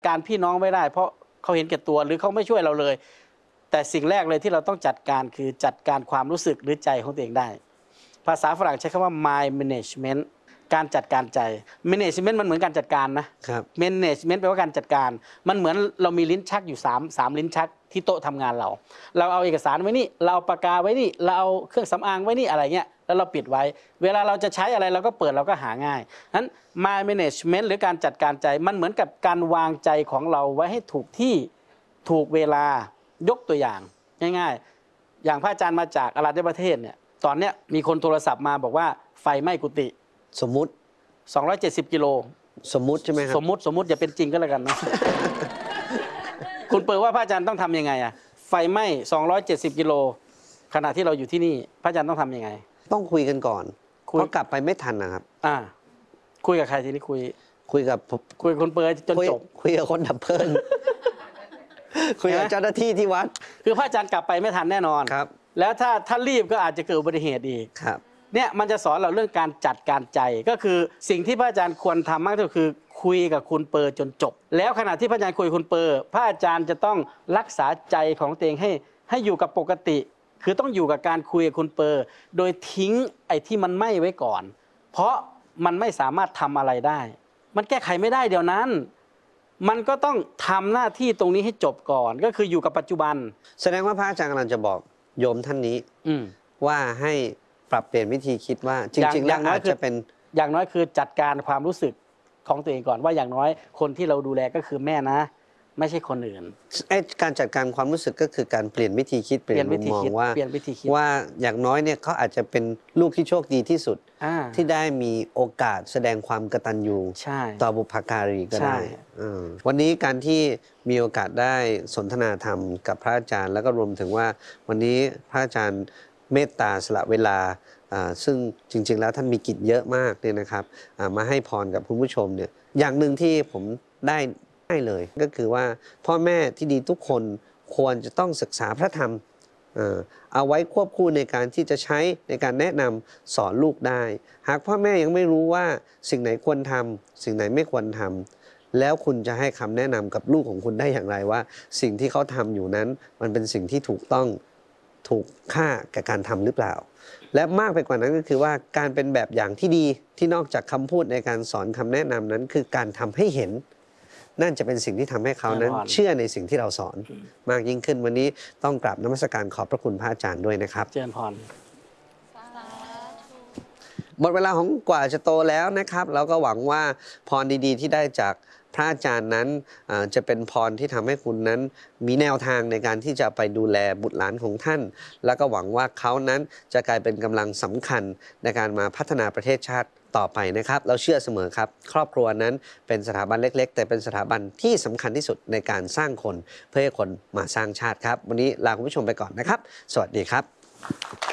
การพี่น้องไม่ได้เพราะเขาเห็นแก่ตัวหรือเขาไม่ช่วยเราเลยแต่สิ่งแรกเลยที่เราต้องจัดการคือจัดการความรู้สึกหรือใจของตัวเองได้ภาษาฝรั่งใช้คำว่า mind management การจัดการใจ management มันเหมือนการจัดการนะครับ management แปลว่าการจัดการมันเหมือนเรามีลิ้นชักอยู่3ลิ้นชักที่โต๊ะทำงานเราเอาเอกสารไว้นี่เราเอาปากกาไว้นี่เราเอาเครื่องสำอางไว้นี่อะไรเงี้ยแล้วเราปิดไว้เวลาเราจะใช้อะไรเราก็เปิดเราก็หาง่ายนั้น mind management หรือการจัดการใจมันเหมือนกับการวางใจของเราไว้ให้ถูกที่ถูกเวลายกตัวอย่างง่ายๆอย่างพระอาจารย์มาจากอารัญญประเทศเนี่ยตอนเนี้ยมีคนโทรศัพท์มาบอกว่าไฟไหม้กุฏิสมมุติ 270 กิโลสมมุติใช่ไหมครับสมมุติอย่าเป็นจริงก็แล้วกันนะ คุณเปิดว่าพระอาจารย์ต้องทำยังไงอะไฟไหม้270 กิโลขณะที่เราอยู่ที่นี่พระอาจารย์ต้องทำยังไงต้องคุยกันก่อนเพราะกลับไปไม่ทันนะครับคุยกับใครทีนี้คุยกับคุณเปิดจนจบคุยกับคนดับเพลิงคุยกับเจ้าหน้าที่ที่วัดคือพระอาจารย์กลับไปไม่ทันแน่นอนครับแล้วถ้ารีบก็อาจจะเกิดอุบัติเหตุอีกครับเนี่ยมันจะสอนเราเรื่องการจัดการใจก็คือสิ่งที่พระอาจารย์ควรทำมากที่สุดคือคุยกับคุณเปอร์จนจบแล้วขณะที่พระอาจารย์คุยคุณเปอร์พระอาจารย์จะต้องรักษาใจของตัวเองให้อยู่กับปกติคือต้องอยู่กับการคุยกับคุณเปอร์โดยทิ้งไอ้ที่มันไหม้ไว้ก่อนเพราะมันไม่สามารถทำอะไรได้มันแก้ไขไม่ได้เดี๋ยวนั้นมันก็ต้องทำหน้าที่ตรงนี้ให้จบก่อนก็คืออยู่กับปัจจุบันแสดงว่าพระอาจารย์กำลังจะบอกโยมท่านนี้ว่าให้ปรับเปลี่ยนวิธีคิดว่าจริงๆแล้วอาจจะเป็นอย่างน้อยคือจัดการความรู้สึกของตัวเองก่อนว่าอย่างน้อยคนที่เราดูแลก็คือแม่นะไม่ใช่คนอื่นการจัดการความรู้สึกก็คือการเปลี่ยนวิธีคิดเปลี่ยนมุมมองว่าอย่างน้อยเนี่ยเขาอาจจะเป็นลูกที่โชคดีที่สุดที่ได้มีโอกาสแสดงความกตัญญูต่อบุพการีก็ได้วันนี้การที่มีโอกาสได้สนทนาธรรมกับพระอาจารย์แล้วก็รวมถึงว่าวันนี้พระอาจารย์เมตตาสละเวลาซึ่งจริงๆแล้วท่านมีกิจเยอะมากเนี่ยนะครับมาให้พรกับคุณผู้ชมเนี่ยอย่างหนึ่งที่ผมได้เลยก็คือว่าพ่อแม่ที่ดีทุกคนควรจะต้องศึกษาพระธรรมเอาไว้ควบคู่ในการที่จะใช้ในการแนะนำสอนลูกได้หากพ่อแม่ยังไม่รู้ว่าสิ่งไหนควรทำสิ่งไหนไม่ควรทำแล้วคุณจะให้คำแนะนำกับลูกของคุณได้อย่างไรว่าสิ่งที่เขาทำอยู่นั้นมันเป็นสิ่งที่ถูกต้องถูกค่าแก่การทำหรือเปล่าและมากไปกว่านั้นก็คือว่าการเป็นแบบอย่างที่ดีที่นอกจากคำพูดในการสอนคำแนะนำนั้นคือการทำให้เห็นนั่นจะเป็นสิ่งที่ทำให้เขานั้นเชื่อในสิ่งที่เราสอนมากยิ่งขึ้นวันนี้ต้องกราบนมัสการขอบพระคุณพระอาจารย์ด้วยนะครับเจริญพรหมดเวลาของกว่าจะโตแล้วนะครับเราก็หวังว่าพรดีๆที่ได้จากพระอาจารย์นั้นจะเป็นพรที่ทำให้คุณนั้นมีแนวทางในการที่จะไปดูแลบุตรหลานของท่านแล้วก็หวังว่าเขานั้นจะกลายเป็นกำลังสำคัญในการมาพัฒนาประเทศชาติต่อไปนะครับเราเชื่อเสมอครับครอบครัวนั้นเป็นสถาบันเล็กๆแต่เป็นสถาบันที่สำคัญที่สุดในการสร้างคนเพื่อให้คนมาสร้างชาติครับวันนี้ลาคุณผู้ชมไปก่อนนะครับสวัสดีครับ